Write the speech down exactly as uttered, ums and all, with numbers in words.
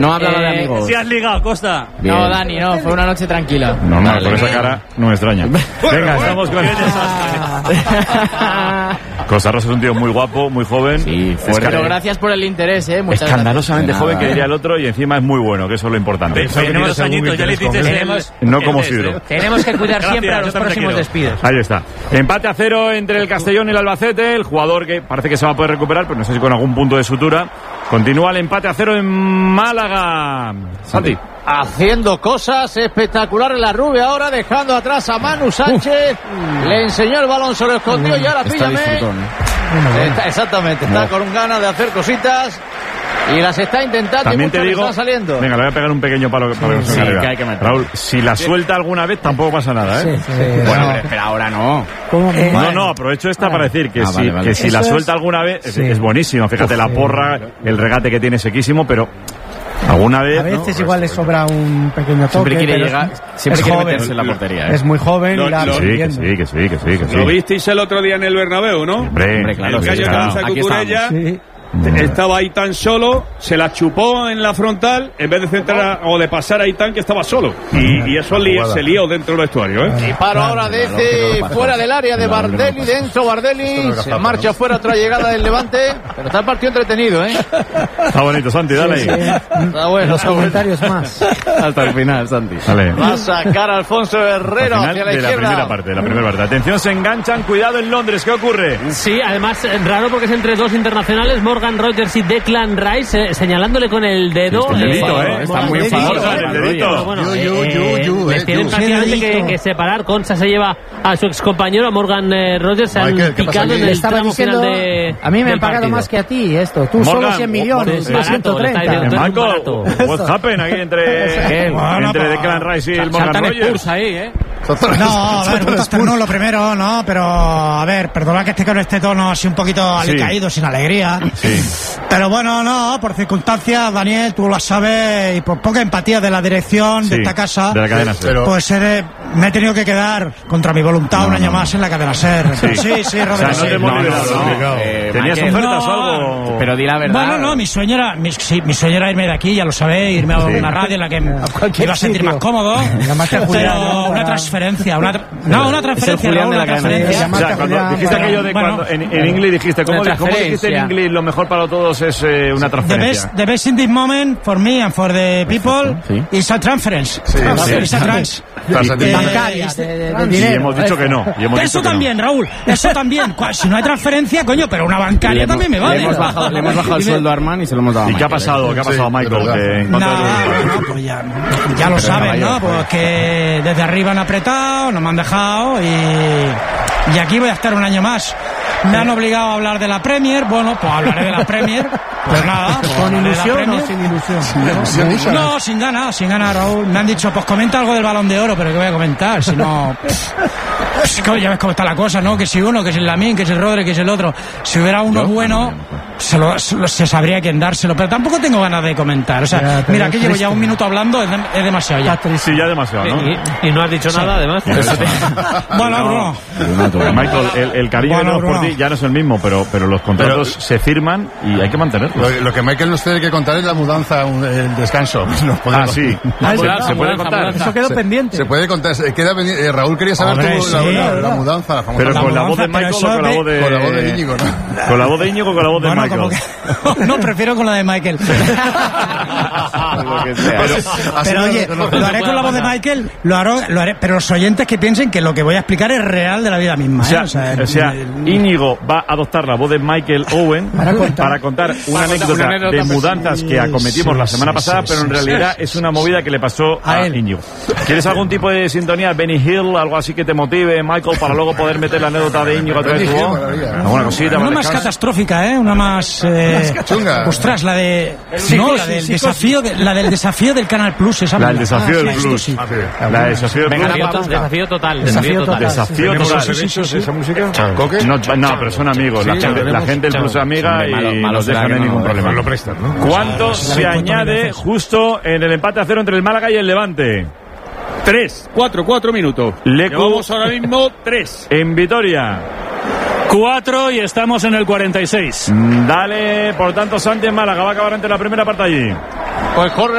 No habla eh, de amigos. Si has ligado, Costa. Bien. No, Dani, no, fue una noche tranquila. No, no, por esa cara no me extraña. Venga, estamos con... Costa Rosa es un tío muy guapo, muy joven. Sí, fuerte. Pero gracias por el interés, eh. Muchas Escandalosamente gracias. joven, que diría el otro, y encima es muy bueno, que eso es lo importante. Tenemos dos añitos, ya le dices. No como Sidro. Tenemos que cuidar siempre a los próximos despidos. Ahí está. Empate a cero entre el Castellón y el Albacete. El jugador que parece que se va a poder recuperar, pero no sé si con algún punto de sutura. Continúa el empate a cero en Málaga. Santi. Haciendo cosas espectaculares la Rubia ahora, dejando atrás a Manu Sánchez. Uf. Le enseñó el balón, se lo escondió y ahora píllame. Está, exactamente, está no. con ganas de hacer cositas y las está intentando. También y te digo, están saliendo. Venga, le voy a pegar un pequeño palo para que sí, se sí, que hay que meter. Raúl, si la suelta alguna vez tampoco pasa nada, ¿eh? Sí, sí, bueno, no. pero ahora no. ¿Cómo? Eh, no, no, aprovecho esta ah. para decir que, ah, si, vale, vale. que si la suelta es... alguna vez es, sí. es buenísimo. Fíjate, Uf, la porra, el regate que tiene sequísimo, pero alguna vez. A veces ¿no? igual le sobra un pequeño toque. Siempre quiere pero llegar, es, siempre es quiere joven, meterse en la portería. ¿eh? Es muy joven lo, y la lo, sí, que sí, que sí, que sí, que sí. Lo visteis el otro día en el Bernabéu, ¿no? Hombre, Hombre claro. El Cayo Cansa Cucurella. Estaba Aitán solo, se la chupó en la frontal en vez de centrar o de pasar a Aitán, que estaba solo. Y, y eso li, se lió dentro del vestuario, ¿eh? Y paro ahora desde fuera del área de Bardelli, dentro Bardelli, se marcha fuera otra llegada del Levante, pero está el partido entretenido, ¿eh? Está bonito, Santi, dale ahí. Sí, sí. Está bueno. Los comentarios más. Hasta el final, Santi. Dale. Va a sacar a Alfonso Herrero hacia la de izquierda. La primera parte, de la primera parte. Atención, se enganchan, cuidado en Londres, ¿qué ocurre? Sí, además, raro porque es entre dos internacionales, Morgan Rogers y Declan Rice, eh, señalándole con el dedo. Sí, el dedito, eh. Está muy enfadado. El dedito. Bueno, les tienen prácticamente que, que separar. Concha se lleva a su excompañero, a Morgan eh, Rogers, se han Michael, picado en el estaba tramo diciendo, final de a mí me han pagado partido. más que a ti esto. Tú Morgan, solo cien millones, barato, ciento treinta. Marco, what happened aquí entre, bueno, entre Declan Rice y el Morgan Rogers? Ahí, ¿eh? No, a ver, no, lo primero, no, pero a ver, perdona que esté con este tono así un poquito alicaído, sí. sin alegría. Sí. Pero bueno, no, por circunstancias, Daniel, tú lo sabes, y por poca empatía de la dirección sí, de esta casa, de la cadena SER. Pues he, me he tenido que quedar contra mi voluntad no, un año no. más en la cadena SER. Sí, sí, sí, Robert. O sea, no te hemos liberado, no, no. Eh, ¿Tenías ofertas o algo? Pero di la verdad. Bueno, no, mi sueño era, mi, sí, mi sueño era irme de aquí, ya lo sabéis, irme a sí. una radio en la que me iba a sentir sitio. más cómodo. Pero una transferencia, una tra no, una transferencia, Raúl, una transferencia. O sea, cuando dijiste aquello de cuando en, en inglés dijiste, ¿cómo, ¿cómo dijiste en inglés? Lo mejor para todos es eh, una transferencia. The best, the best in this moment for me and for the people sí. is a transference. Sí, sí. Is a trans. Bancaria. Y hemos dicho que no. Y hemos eso dicho también, que no. Raúl. Eso también. Si no hay transferencia, coño, pero una bancaria hemos, también me vale. Le hemos bajado, le hemos bajado el sueldo a Armán y se lo hemos dado a Michael. ¿Y qué ha pasado? ¿Qué ha pasado, sí, Michael? Que en no, no, pues ya, ya lo saben, ¿no? Pues que desde arriba han apretado, no me han dejado y, y aquí voy a estar un año más. Me han obligado a hablar de la Premier. Bueno, pues hablaré de la Premier. Pues nada. Pues ¿Con ilusión o sin ilusión? Sin ilusión. No, sin ganas, sin ganas, Raúl. Me han dicho, pues comenta algo del Balón de Oro, pero ¿qué voy a comentar? Si no... Pues, ya ves cómo está la cosa, ¿no? Que si uno, que si el Lamine, que si el Rodri, que si el otro. Si hubiera uno bueno, se, lo, se sabría quién dárselo. Pero tampoco tengo ganas de comentar. O sea, ya, mira, que llevo ya un minuto hablando, es, de, es demasiado ya. Sí, ya demasiado, ¿no? Y, y no has dicho sí. nada, además. Bueno, Bruno. Michael, el, el cariño bueno, de los por ti ya no es el mismo, pero, pero los contratos pero, se firman y hay que mantenerlos. Lo, lo que Michael nos tiene que contar es la mudanza, el descanso. Nos ah, sí. Ah, ¿Se, mudanza, se puede mudanza, contar? Mudanza. Eso quedó se, pendiente. Se puede contar. Queda pendiente. Eh, Raúl quería saber Hombre, tú sí, la, la, la, la mudanza. La pero con la, la voz de Michael o con la voz de... Con la voz de Íñigo, ¿no? Con la voz de Íñigo o con la voz de bueno, Michael. Que... no, prefiero con la de Michael. Lo que sea. Pero, pero oye, lo haré con la voz de Michael, lo haré, lo haré, pero los oyentes que piensen que lo que voy a explicar es real de la vida misma. O sea, ¿eh? o sea, o sea el... Íñigo va a adoptar la voz de Michael Owen para contar, para contar una, para anécdota una anécdota de mudanzas sí, que acometimos sí, la semana sí, pasada, sí, pero en sí, realidad sí, es una movida que le pasó a, a Íñigo. ¿Quieres algún tipo de sintonía? Benny Hill, algo así que te motive, Michael, para luego poder meter la anécdota de Íñigo a través de tu voz? Alguna cosita. Una más catastrófica, ¿eh? Una más... Eh, chunga. Ostras, la de... No, la del desafío, de, la del desafío del Canal Plus. Esa la del desafío ah, del sí, Plus. Sí. La del desafío del Plus. Desafío total. Desafío total. Desafío total. ¿Los derechos de esa música? No, no, pero son amigos. La gente, la gente del Plus amiga y no dejan en ningún problema. Lo prestan, ¿no? ¿Cuánto se añade justo en el empate a cero entre el Málaga y el Levante? Tres, cuatro, cuatro minutos. Llevamos ahora mismo tres. En Vitoria. Cuatro y estamos en el cuarenta y seis. Dale, por tanto, Santi en Málaga. Va a acabar ante la primera parte allí. Pues corre